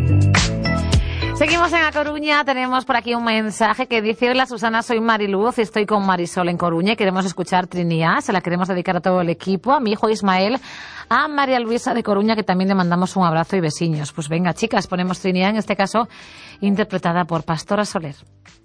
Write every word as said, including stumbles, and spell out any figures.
Seguimos en A Coruña, tenemos por aquí un mensaje que dice: hola Susana, soy Mariluz, estoy con Marisol en Coruña y queremos escuchar Trinidad, se la queremos dedicar a todo el equipo, a mi hijo Ismael, a María Luisa de Coruña, que también le mandamos un abrazo y besiños. Pues venga chicas, ponemos Trinidad, en este caso interpretada por Pastora Soler.